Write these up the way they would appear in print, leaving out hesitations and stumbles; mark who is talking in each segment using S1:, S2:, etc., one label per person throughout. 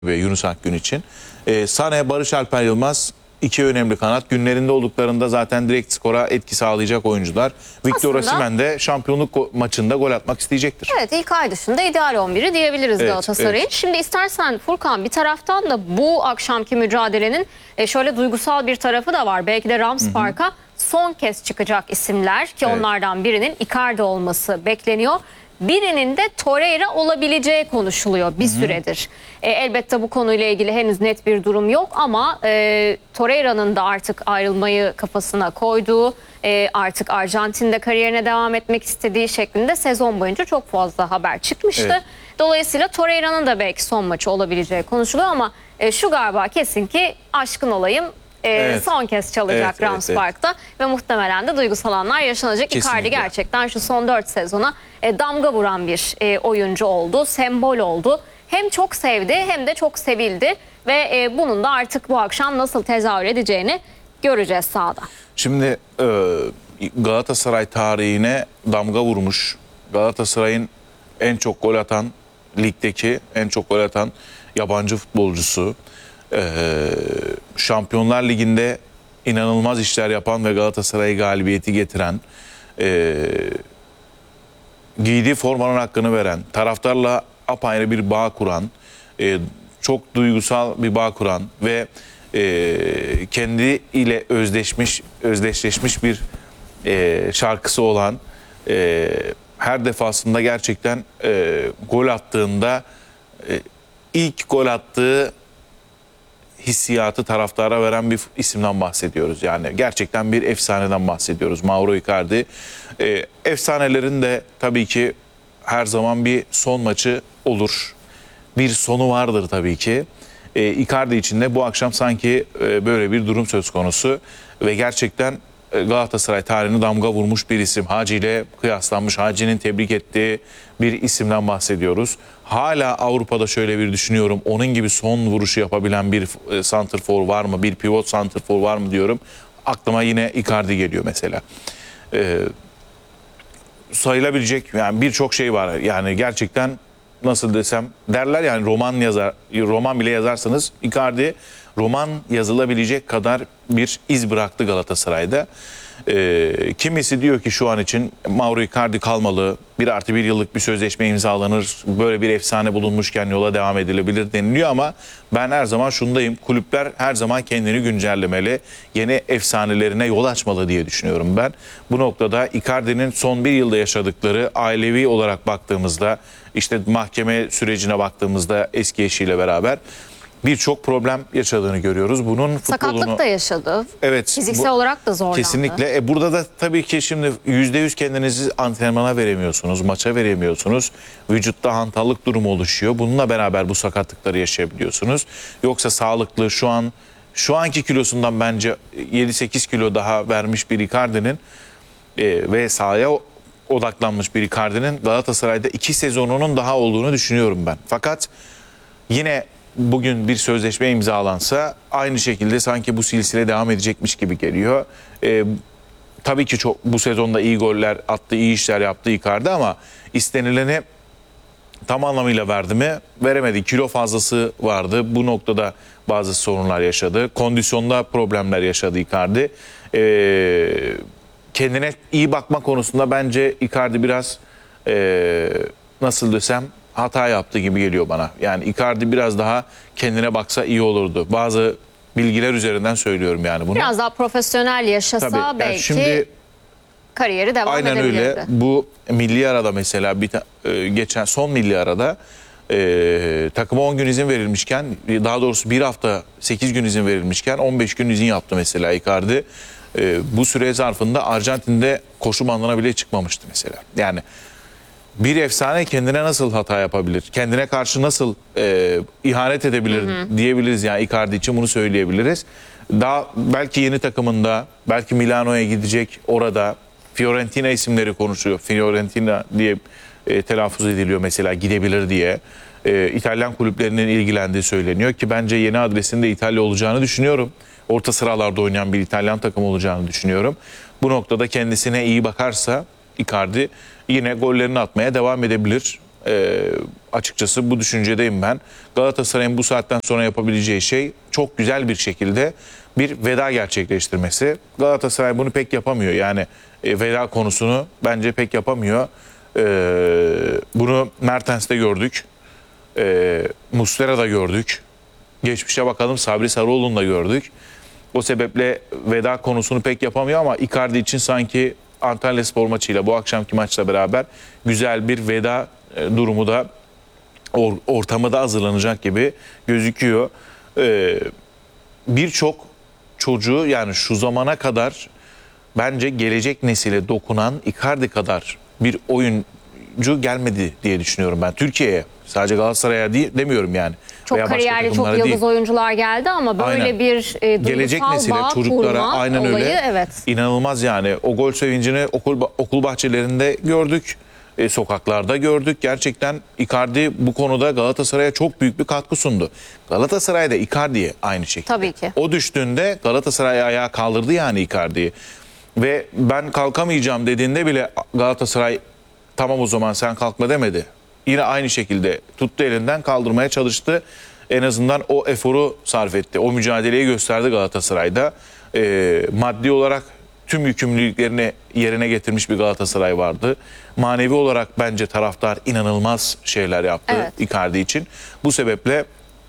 S1: ve Yunus Akgün için. Sané, Barış Alper Yılmaz iki önemli kanat. Günlerinde olduklarında zaten direkt skora etki sağlayacak oyuncular. Victor Osimhen de şampiyonluk maçında gol atmak isteyecektir.
S2: Evet, ilk ay dışında ideal 11'i diyebiliriz Galatasaray'ın. Evet. Şimdi istersen Furkan, bir taraftan da bu akşamki mücadelenin şöyle duygusal bir tarafı da var. Belki de Rams Park'a son kez çıkacak isimler ki onlardan birinin Icardi olması bekleniyor. Birinin de Torreira olabileceği konuşuluyor bir süredir. Elbette bu konuyla ilgili henüz net bir durum yok ama Torreira'nın da artık ayrılmayı kafasına koyduğu, artık Arjantin'de kariyerine devam etmek istediği şeklinde sezon boyunca çok fazla haber çıkmıştı. Evet. Dolayısıyla Torreira'nın da belki son maçı olabileceği konuşuluyor ama şu galiba kesin ki aşkın olayım son kez çalacak Rams Park'ta ve muhtemelen de duygusal anlar yaşanacak.
S1: Kesinlikle.
S2: Icardi gerçekten şu son 4 sezona damga vuran bir oyuncu oldu, sembol oldu. Hem çok sevdi hem de çok sevildi ve bunun da artık bu akşam nasıl tezahür edeceğini göreceğiz sahada.
S1: Şimdi Galatasaray tarihine damga vurmuş, Galatasaray'ın en çok gol atan, ligdeki en çok gol atan yabancı futbolcusu, Şampiyonlar Ligi'nde inanılmaz işler yapan ve Galatasaray'a galibiyeti getiren, giydiği formanın hakkını veren, taraftarla apayrı bir bağ kuran, çok duygusal bir bağ kuran ve kendi ile özdeşleşmiş bir şarkısı olan, her defasında gerçekten gol attığında ilk gol attığı hissiyatı taraftara veren bir isimden bahsediyoruz. Yani gerçekten bir efsaneden bahsediyoruz. Mauro Icardi. Efsanelerin de tabii ki her zaman bir son maçı olur. Bir sonu vardır tabii ki. Icardi için de bu akşam sanki böyle bir durum söz konusu. Ve gerçekten Galatasaray tarihine damga vurmuş bir isim. Hacı ile kıyaslanmış, Hacı'nin tebrik ettiği bir isimden bahsediyoruz. Hala Avrupa'da şöyle bir düşünüyorum. Onun gibi son vuruşu yapabilen bir santrfor var mı? Bir pivot santrfor var mı diyorum. Aklıma yine Icardi geliyor mesela. Sayılabilecek yani birçok şey var. Yani gerçekten nasıl desem derler yani roman bile yazarsanız Icardi roman yazılabilecek kadar bir iz bıraktı Galatasaray'da. Kimisi diyor ki şu an için Mauro Icardi kalmalı, 1+1 yıllık bir sözleşme imzalanır, böyle bir efsane bulunmuşken yola devam edilebilir deniliyor ama ben her zaman şundayım, kulüpler her zaman kendini güncellemeli, yeni efsanelerine yol açmalı diye düşünüyorum ben. Bu noktada Icardi'nin son bir yılda yaşadıkları, ailevi olarak baktığımızda, işte mahkeme sürecine baktığımızda eski eşiyle beraber birçok problem yaşadığını görüyoruz. Bunun
S2: sakatlık da yaşadı.
S1: Evet.
S2: Fiziksel olarak da zorlandı.
S1: Kesinlikle. Burada da tabii ki şimdi %100 kendinizi antrenmana veremiyorsunuz, maça veremiyorsunuz. Vücutta hantallık durumu oluşuyor. Bununla beraber bu sakatlıkları yaşayabiliyorsunuz. Yoksa sağlıklı şu anki kilosundan bence 7-8 kilo daha vermiş bir Icardi'nin ve sahaya odaklanmış bir Icardi'nin Galatasaray'da 2 sezonunun daha olduğunu düşünüyorum ben. Fakat yine bugün bir sözleşme imzalansa aynı şekilde sanki bu silsile devam edecekmiş gibi geliyor. Tabii ki çok bu sezonda iyi goller attı, iyi işler yaptı Icardi ama istenileni tam anlamıyla verdi mi? Veremedi. Kilo fazlası vardı. Bu noktada bazı sorunlar yaşadı. Kondisyonda problemler yaşadı Icardi. Kendine iyi bakma konusunda bence Icardi biraz nasıl desem hata yaptı gibi geliyor bana. Yani Icardi biraz daha kendine baksa iyi olurdu. Bazı bilgiler üzerinden söylüyorum yani bunu.
S2: Biraz daha profesyonel yaşasa
S1: tabii,
S2: belki
S1: yani şimdi,
S2: kariyeri devam edebilirdi.
S1: Aynen öyle. Bu milli arada mesela geçen son milli arada takıma 10 gün izin verilmişken, daha doğrusu bir hafta 8 gün izin verilmişken 15 gün izin yaptı mesela Icardi. Bu süre zarfında Arjantin'de koşu bandına bile çıkmamıştı mesela. Yani bir efsane kendine nasıl hata yapabilir? Kendine karşı nasıl ihanet edebilir diyebiliriz yani Icardi için bunu söyleyebiliriz. Daha belki yeni takımında, belki Milano'ya gidecek, orada Fiorentina isimleri konuşuyor. Fiorentina diye telaffuz ediliyor mesela, gidebilir diye. İtalyan kulüplerinin ilgilendiği söyleniyor ki bence yeni adresinde İtalya olacağını düşünüyorum. Orta sıralarda oynayan bir İtalyan takım olacağını düşünüyorum. Bu noktada kendisine iyi bakarsa Icardi yine gollerini atmaya devam edebilir. Açıkçası bu düşüncedeyim ben. Galatasaray'ın bu saatten sonra yapabileceği şey çok güzel bir şekilde bir veda gerçekleştirmesi. Galatasaray bunu pek yapamıyor. Yani veda konusunu bence pek yapamıyor. Bunu Mertens'te gördük. Muslera'da gördük. Geçmişe bakalım, Sabri Sarıoğlu'nda gördük. O sebeple veda konusunu pek yapamıyor ama Icardi için sanki Antalyaspor maçıyla, bu akşamki maçla beraber güzel bir veda durumu da ortamı da hazırlanacak gibi gözüküyor. Birçok çocuğu, yani şu zamana kadar bence gelecek nesile dokunan Icardi kadar bir oyuncu gelmedi diye düşünüyorum ben Türkiye'ye. Sadece Galatasaray'a değil demiyorum yani.
S2: Çok
S1: Veya başka
S2: kariyerli, çok
S1: takımlara
S2: yıldız
S1: değil.
S2: oyuncular geldi ama böyle
S1: Aynen.
S2: bir
S1: Gelecek
S2: duygusal
S1: nesile,
S2: bağ
S1: çocuklara
S2: kurma
S1: aynen
S2: olayı,
S1: öyle.
S2: evet.
S1: İnanılmaz yani. O gol sevincini okul bahçelerinde gördük. Sokaklarda gördük. Gerçekten Icardi bu konuda Galatasaray'a çok büyük bir katkı sundu. Galatasaray da Icardi'ye aynı şekilde.
S2: Tabii ki.
S1: O düştüğünde Galatasaray ayağa kaldırdı yani Icardi'yi. Ve ben kalkamayacağım dediğinde bile Galatasaray tamam o zaman sen kalkma demedi. Yine aynı şekilde tuttu elinden, kaldırmaya çalıştı. En azından o eforu sarf etti. O mücadeleyi gösterdi Galatasaray'da. Maddi olarak tüm yükümlülüklerini yerine getirmiş bir Galatasaray vardı. Manevi olarak bence taraftar inanılmaz şeyler yaptı
S2: Evet.
S1: Icardi için. Bu sebeple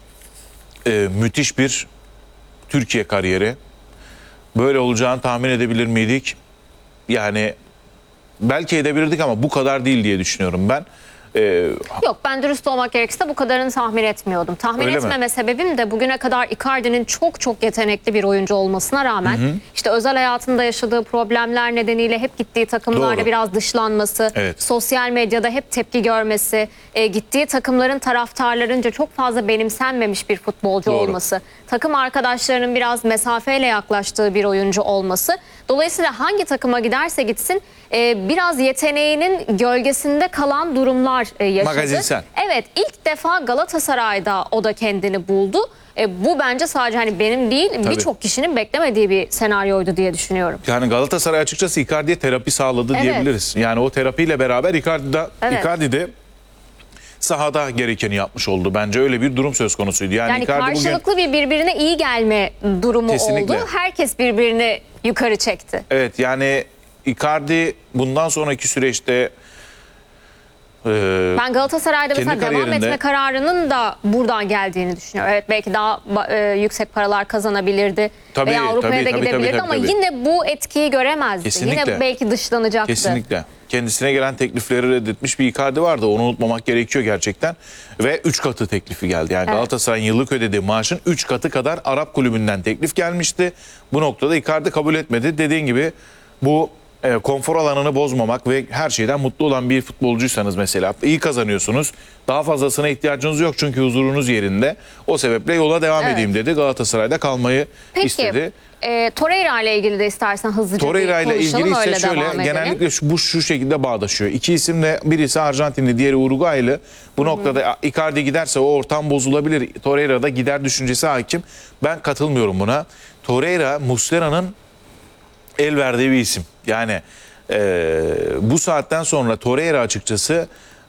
S1: müthiş bir Türkiye kariyeri. Böyle olacağını tahmin edebilir miydik? Yani belki edebilirdik ama bu kadar değil diye düşünüyorum ben.
S2: Yok, ben dürüst olmak gerekirse bu kadarını tahmin etmiyordum. Tahmin
S1: Öyle mi?
S2: etmeme sebebim de bugüne kadar Icardi'nin çok yetenekli bir oyuncu olmasına rağmen işte özel hayatında yaşadığı problemler nedeniyle hep gittiği takımlarda
S1: Doğru.
S2: biraz dışlanması,
S1: Evet.
S2: sosyal medyada hep tepki görmesi, gittiği takımların taraftarlarınca çok fazla benimsenmemiş bir futbolcu
S1: Doğru.
S2: olması, takım arkadaşlarının biraz mesafeyle yaklaştığı bir oyuncu olması. Dolayısıyla hangi takıma giderse gitsin biraz yeteneğinin gölgesinde kalan durumlar yaşadı.
S1: Magazinsel.
S2: Evet, ilk defa Galatasaray'da o da kendini buldu. Bu bence sadece hani benim değil, birçok kişinin beklemediği bir senaryoydu diye düşünüyorum.
S1: Yani Galatasaray açıkçası Icardi'ye terapi sağladı
S2: Evet.
S1: diyebiliriz. Yani o terapiyle beraber
S2: Evet.
S1: Icardi de sahada gerekeni yapmış oldu. Bence öyle bir durum söz konusuydu. Yani Icardi bugün
S2: karşılıklı bir birbirine iyi gelme durumu
S1: Kesinlikle.
S2: oldu. Herkes birbirini yukarı çekti.
S1: evet, yani Icardi bundan sonraki süreçte
S2: Ben Galatasaray'da
S1: kendi
S2: mesela devam
S1: kariyerinde-
S2: etme kararının da buradan geldiğini düşünüyorum. Evet, belki daha yüksek paralar kazanabilirdi
S1: Tabii,
S2: veya Avrupa'ya
S1: tabii,
S2: da
S1: tabii,
S2: gidebilirdi
S1: tabii,
S2: ama
S1: tabii.
S2: yine bu etkiyi göremezdi.
S1: Kesinlikle.
S2: Yine belki dışlanacaktı.
S1: kesinlikle kendisine gelen teklifleri reddetmiş bir Icardi vardı. Onu unutmamak gerekiyor gerçekten. Ve 3 katı teklifi geldi. Yani
S2: Evet.
S1: Galatasaray'ın yıllık ödediği maaşın 3 katı kadar Arap kulübünden teklif gelmişti. Bu noktada Icardi kabul etmedi. Dediğin gibi bu konfor alanını bozmamak ve her şeyden mutlu olan bir futbolcuysanız mesela iyi kazanıyorsunuz. Daha fazlasına ihtiyacınız yok çünkü huzurunuz yerinde. O sebeple yola devam
S2: Evet.
S1: edeyim dedi. Galatasaray'da kalmayı
S2: Peki,
S1: istedi.
S2: Torreira ile ilgili de istersen hızlıca
S1: Torreira
S2: bir
S1: ile
S2: konuşalım,
S1: ilgili ise
S2: öyle
S1: şöyle
S2: devam edelim.
S1: genellikle şu şekilde bağdaşıyor. İki isim de, birisi Arjantinli, diğeri Uruguaylı. Bu noktada Icardi giderse o ortam bozulabilir. Torreira da gider düşüncesi hakim. Ben katılmıyorum buna. Torreira Muslera'nın el verdiği bir isim. Yani bu saatten sonra Torreira açıkçası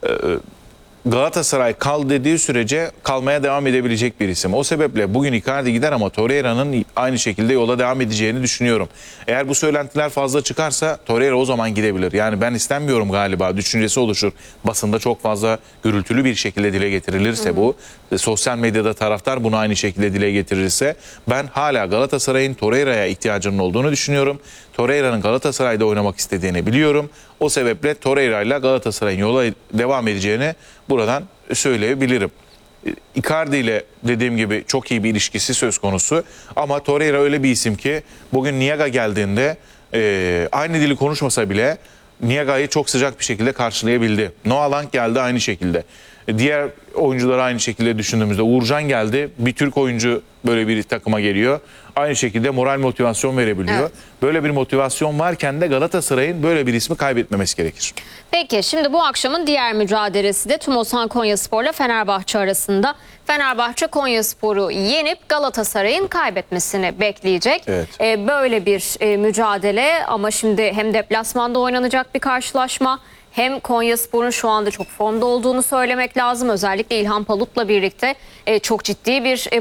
S1: Galatasaray kal dediği sürece kalmaya devam edebilecek bir isim. O sebeple bugün Icardi gider ama Torreira'nın aynı şekilde yola devam edeceğini düşünüyorum. Eğer bu söylentiler fazla çıkarsa Torreira o zaman gidebilir. Yani ben istemiyorum galiba düşüncesi oluşur. Basında çok fazla gürültülü bir şekilde dile getirilirse bu. Sosyal medyada taraftar bunu aynı şekilde dile getirirse ben hala Galatasaray'ın Torreira'ya ihtiyacının olduğunu düşünüyorum. Torreira'nın Galatasaray'da oynamak istediğini biliyorum. O sebeple Torreira ile Galatasaray'ın yola devam edeceğini buradan söyleyebilirim. Icardi ile dediğim gibi çok iyi bir ilişkisi söz konusu. Ama Torreira öyle bir isim ki bugün Niaga geldiğinde aynı dili konuşmasa bile Niaga'yı çok sıcak bir şekilde karşılayabildi. Noah Lang geldi aynı şekilde. Diğer oyuncuları aynı şekilde düşündüğümüzde Uğurcan geldi. Bir Türk oyuncu böyle bir takıma geliyor. Aynı şekilde moral motivasyon verebiliyor.
S2: Evet.
S1: Böyle bir motivasyon varken de Galatasaray'ın böyle bir ismi kaybetmemesi gerekir.
S2: Peki, şimdi bu akşamın diğer mücadelesi de Tumosan Konyaspor'la Fenerbahçe arasında. Fenerbahçe Konyaspor'u yenip Galatasaray'ın kaybetmesini bekleyecek.
S1: Evet.
S2: Böyle bir mücadele ama şimdi hem deplasmanda oynanacak bir karşılaşma Hem Konyaspor'un şu anda çok formda olduğunu söylemek lazım. Özellikle İlhan Palut'la birlikte çok ciddi bir